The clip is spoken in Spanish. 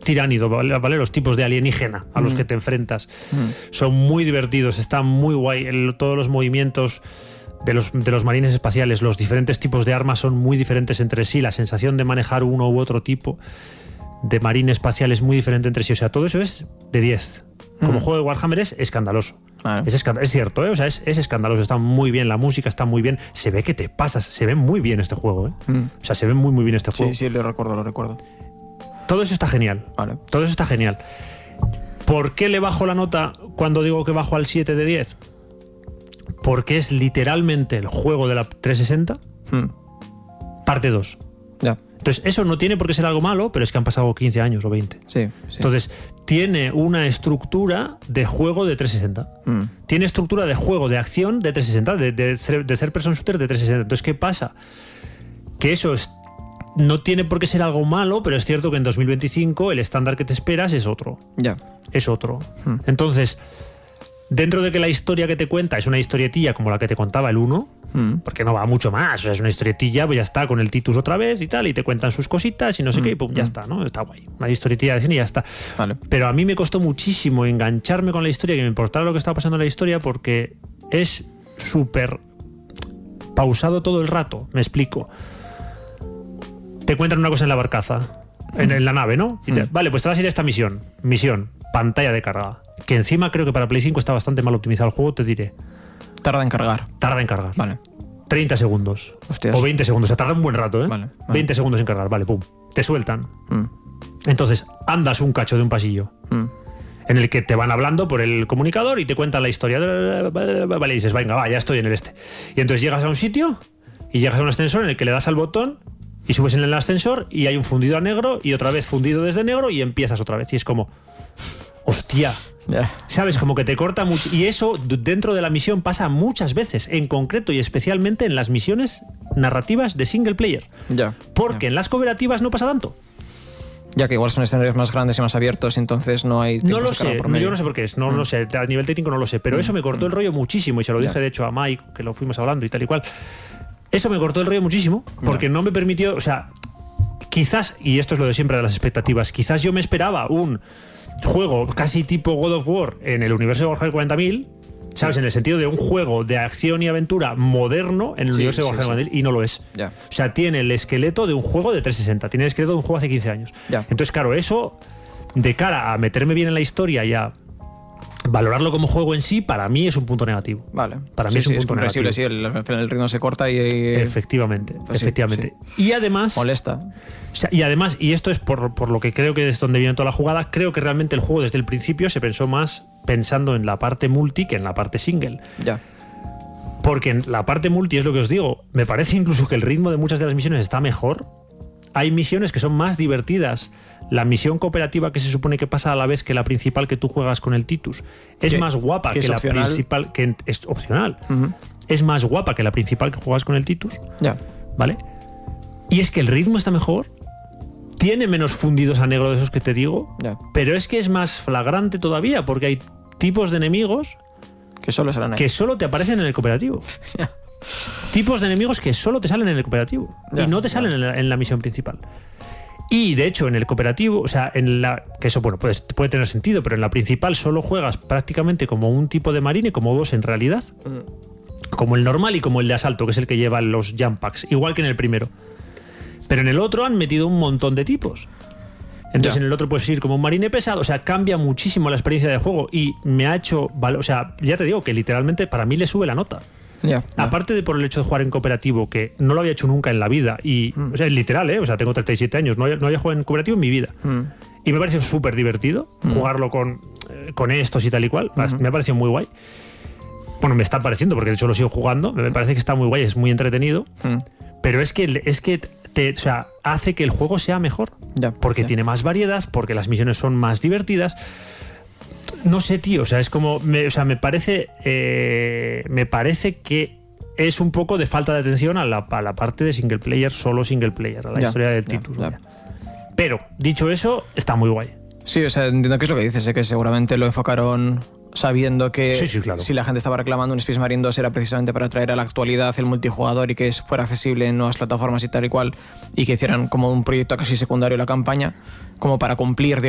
tiránidos, ¿vale? Los tipos de alienígena a los que te enfrentas. Son muy divertidos, están muy guay. Todos los movimientos de los marines espaciales, los diferentes tipos de armas son muy diferentes entre sí. La sensación de manejar uno u otro tipo de marine espacial es muy diferente entre sí. O sea, todo eso es de 10. Como juego de Warhammer es escandaloso. Vale. Es cierto, ¿eh? O sea, es escandaloso. Está muy bien, la música está muy bien. Se ve que te pasas. Se ve muy bien este juego, ¿eh? O sea, se ve muy, muy bien este juego. Sí, lo recuerdo. Todo eso está genial. Vale. Todo eso está genial. ¿Por qué le bajo la nota cuando digo que bajo al 7 de 10? Porque es literalmente el juego de la 360, parte 2. Ya. Entonces, eso no tiene por qué ser algo malo, pero es que han pasado 15 años o 20. Sí. Entonces, tiene una estructura de juego de 360. Tiene estructura de juego de acción de 360, de third person shooter de 360. Entonces, ¿qué pasa? Que eso no tiene por qué ser algo malo, pero es cierto que en 2025 el estándar que te esperas es otro. Ya. Es otro. Entonces, dentro de que la historia que te cuenta es una historietilla como la que te contaba el 1, porque no va mucho más, o sea, es una historietilla, pues ya está, con el Titus otra vez y tal, y te cuentan sus cositas y no sé qué, y pum, ya está, ¿no? Está guay. Una historietilla de cine y ya está. Vale. Pero a mí me costó muchísimo engancharme con la historia, que me importara lo que estaba pasando en la historia, porque es súper pausado todo el rato. Me explico. Te cuentan una cosa en la barcaza, en la nave, ¿no? Y vale, pues te vas a ir a esta misión, pantalla de carga. Que encima creo que para Play 5 está bastante mal optimizado el juego, te diré. Tarda en cargar. Vale. 30 segundos. Hostias. O 20 segundos. O sea, tarda un buen rato, ¿eh? Vale. 20 segundos en cargar, vale, pum. Te sueltan. Entonces, andas un cacho de un pasillo en el que te van hablando por el comunicador y te cuentan la historia. Vale, y dices, venga, va, ya estoy en el este. Y entonces llegas a un sitio y llegas a un ascensor en el que le das al botón y subes en el ascensor y hay un fundido a negro y otra vez fundido desde negro y empiezas otra vez. Y es como, hostia. Yeah. ¿Sabes? Como que te corta mucho. Y eso dentro de la misión pasa muchas veces, en concreto y especialmente en las misiones narrativas de single player. Ya. Porque en las cooperativas no pasa tanto. Ya que igual son escenarios más grandes y más abiertos, entonces no hay tiempo. No lo sé, yo no sé por qué es, no lo sé, a nivel técnico no lo sé, pero eso me cortó el rollo muchísimo y se lo dije de hecho a Mike, que lo fuimos hablando y tal y cual. Eso me cortó el rollo muchísimo porque no me permitió, o sea, quizás, y esto es lo de siempre de las expectativas, quizás yo me esperaba un juego casi tipo God of War en el universo de Warhammer 40.000, ¿sabes? En el sentido de un juego de acción y aventura moderno en el universo de Warhammer 40.000 y no lo es. Ya. O sea, tiene el esqueleto de un juego de 360, tiene el esqueleto de un juego hace 15 años. Ya. Entonces, claro, eso de cara a meterme bien en la historia y a valorarlo como juego en sí, para mí es un punto negativo. Vale. Para mí es un punto negativo. Sí, el ritmo se corta y... Efectivamente, pues efectivamente. Sí. Y además... Molesta. O sea, y además, y esto es por lo que creo que es donde viene toda la jugada, creo que realmente el juego desde el principio se pensó más pensando en la parte multi que en la parte single. Ya. Porque en la parte multi, es lo que os digo, me parece incluso que el ritmo de muchas de las misiones está mejor. Hay misiones que son más divertidas. La misión cooperativa que se supone que pasa a la vez que la principal que tú juegas con el Titus es más guapa que la principal, que es opcional. Es más guapa que la principal que juegas con el Titus. Ya. ¿Vale? Y es que el ritmo está mejor. Tiene menos fundidos a negro de esos que te digo. Ya. Pero es que es más flagrante todavía porque hay tipos de enemigos que solo salen ahí. Que solo te aparecen en el cooperativo. Tipos de enemigos que solo te salen en el cooperativo y no te salen en la misión principal. Y de hecho en el cooperativo, o sea, que eso bueno, puede tener sentido, pero en la principal solo juegas prácticamente como un tipo de marine, como dos en realidad, como el normal y como el de asalto, que es el que lleva los jump packs, igual que en el primero. Pero en el otro han metido un montón de tipos. Entonces en el otro puedes ir como un marine pesado, o sea, cambia muchísimo la experiencia de juego y me ha hecho, o sea, ya te digo que literalmente para mí le sube la nota. Aparte de por el hecho de jugar en cooperativo, que no lo había hecho nunca en la vida, y o sea, es literal, o sea, tengo 37 años, no había jugado en cooperativo en mi vida. Y me ha parecido súper divertido jugarlo con estos y tal y cual. Me ha parecido muy guay. Bueno, me está pareciendo, porque de hecho lo sigo jugando. Me parece que está muy guay, es muy entretenido. Pero es que o sea, hace que el juego sea mejor. Porque tiene más variedad, porque las misiones son más divertidas. No sé, tío, o sea, es como... me parece que es un poco de falta de atención a la parte de single player, solo single player, a la historia del Titus. Pero, dicho eso, está muy guay. Sí, o sea, entiendo que es lo que dices, que seguramente lo enfocaron sabiendo que claro. Si la gente estaba reclamando un Space Marine 2 era precisamente para traer a la actualidad el multijugador y que fuera accesible en nuevas plataformas y tal y cual, y que hicieran como un proyecto casi secundario la campaña, como para cumplir,